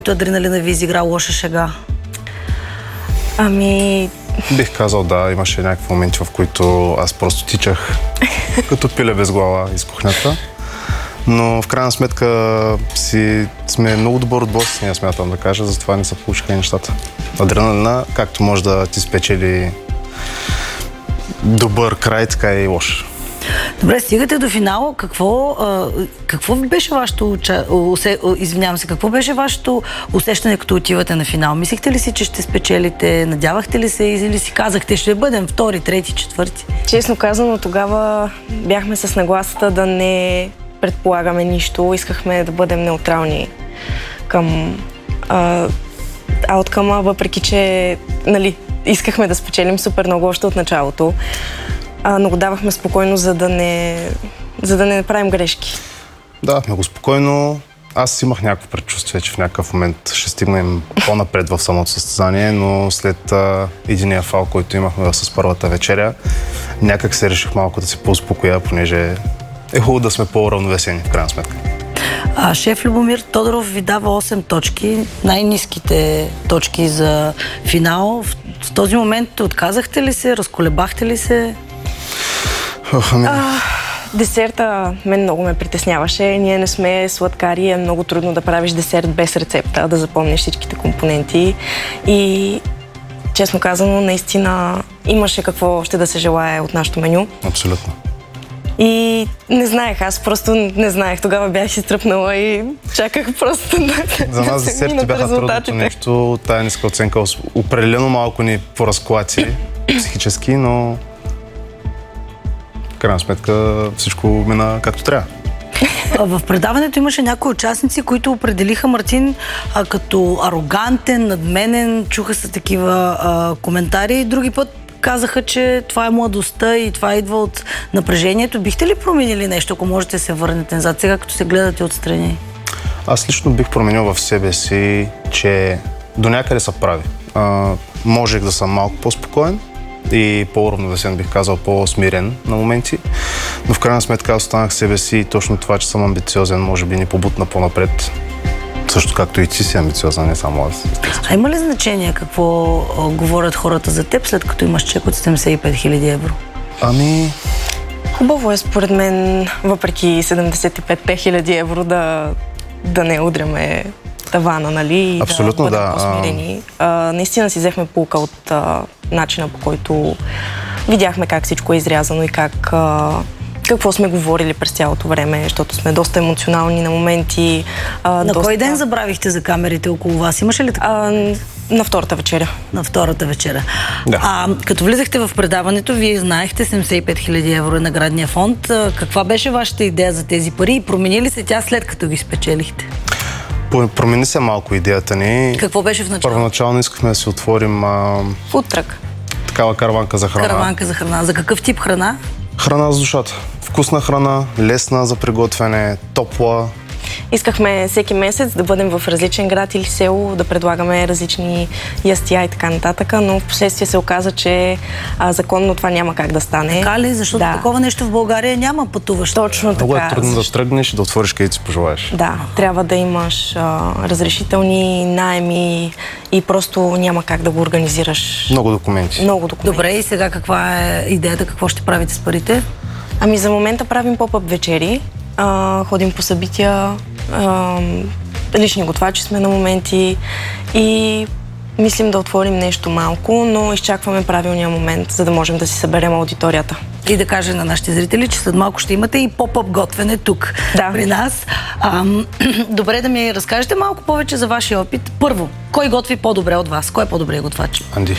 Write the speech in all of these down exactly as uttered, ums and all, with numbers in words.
Адреналина ви изигра лоша шега? Ами... Бих казал, да, имаше някакви моменти, в които аз просто тичах като пиле без глава из кухнята. Но в крайна сметка си сме много добър отбор с нея, смятам да кажа, затова не се получиха нещата. Адреналина, както може да ти спечели добър край, така и лош. Добре, стигате до финала. Какво, а, какво беше вашето, усе, извинявам се, какво беше вашето усещане, като отивате на финал? Мислихте ли си, че ще спечелите? Надявахте ли се или си казахте, ще бъдем втори, трети, четвърти? Честно казано, тогава бяхме с нагласата да не предполагаме нищо. Искахме да бъдем неутрални към а, ауткъма, въпреки че, нали, искахме да спечелим супер много още от началото. А, но го давахме спокойно, за да не, за да не направим грешки. Давахме го спокойно. Аз имах някакво предчувствие, че в някакъв момент ще стигнем по-напред в самото състезание, но след а, единия фал, който имахме с първата вечеря, някак се реших малко да се поуспокоя, понеже е хубаво да сме по-равновесени в крайна сметка. А шеф Любомир Тодоров ви дава осем точки, най-ниските точки за финал. В, в този момент отказахте ли се, разколебахте ли се? Ох, ами... а, десерта мен много ме притесняваше. Ние не сме сладкари, е много трудно да правиш десерт без рецепта, да запомниш всичките компоненти. И честно казано, наистина имаше какво още да се желае от нашото меню. Абсолютно. И не знаех, аз просто не знаех. Тогава бях изтръпнала и чаках просто да, За нас да се минат бяха трудното нещо. Тая ниска оценка определено малко ни поразклати психически, но в крайна сметка всичко мина както трябва. В предаването имаше някои участници, които определиха Мартин а, като арогантен, надменен, чуха се такива а, коментари. Други път казаха, че това е младостта и това идва от напрежението. Бихте ли променили нещо, ако можете да се върнете назад, сега като се гледате отстрани? Аз лично бих променил в себе си, че до някъде са прави. А, можех да съм малко по-спокоен и по-равновесен, бих казал, по-смирен на моменти, но в крайна сметка аз останах себе си и точно това, че съм амбициозен, може би ни побутна по-напред. Също както и ти си амбициозен, не само аз. А има ли значение какво а, говорят хората за теб, след като имаш чек от седемдесет и пет хиляди евро? Ами... Хубаво е, според мен, въпреки седемдесет и пет хиляди евро, да, да не удряме тавана, нали? И абсолютно, да бъдем да. по-смирени. А, наистина си взехме пулка от а, начина, по който видяхме как всичко е изрязано и как... А, какво сме говорили през цялото време, защото сме доста емоционални на моменти. А, на доста... кой ден забравихте за камерите около вас? Имаше ли така? А, на втората вечеря. На втората вечеря. Да. А като влизахте в предаването, вие знаехте седемдесет и пет хиляди евро е наградния фонд. А, каква беше вашата идея за тези пари и промени ли се тя след като ги спечелихте? Промени се малко идеята ни. Какво беше в началото? Първоначално искахме да си отворим а... фудтрък. Такава караванка за храна. Караванка за храна. За какъв тип храна? Храна за душата. Вкусна храна, лесна за приготвяне, топла. Искахме всеки месец да бъдем в различен град или село, да предлагаме различни ястия и така нататък, но в последствие се оказа, че а, законно това няма как да стане. Така ли? Защото да. такова нещо в България няма пътуващо. Точно така. Много е трудно да тръгнеш и да отвориш където си пожелаеш. Да, трябва да имаш а, разрешителни наеми и просто няма как да го организираш. Много документи. Много документи. Добре, и сега каква е идеята? Какво ще правите с парите? Ами за момента правим поп-ъп вечери, а, ходим по събития, а, лични готвачи сме на моменти и мислим да отворим нещо малко, но изчакваме правилния момент, за да можем да си съберем аудиторията. И да кажа на нашите зрители, че след малко ще имате и поп-ъп готвене тук, да. При нас. А, добре, да ми разкажете малко повече за вашия опит. Първо, кой готви по-добре от вас? Кой е по-добре готвач? Анди.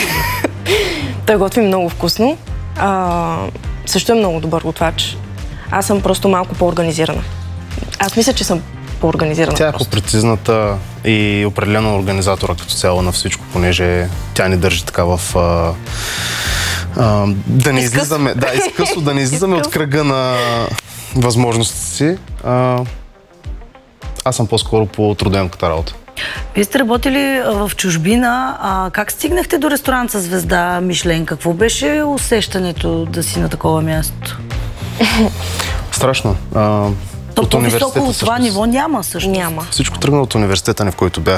Той готви много вкусно. А, също е много добър готвач. Аз съм просто малко по-организирана. Аз мисля, че съм по-организирана. Тя е по-прецизната и определено организатора като цяло на всичко, понеже тя ни държи така в... А, а, да не излизаме, да, изкъсно, да не излизаме от кръга на възможностите си. А, аз съм по-скоро по трудоемката работа. Вие сте работили в чужбина. А, как стигнахте до ресторант със звезда Мишлен? Какво беше усещането да си на такова място? Страшно. А, То по-високо от това ниво няма също. Няма. Всичко тръгна от университета ни, в който бях.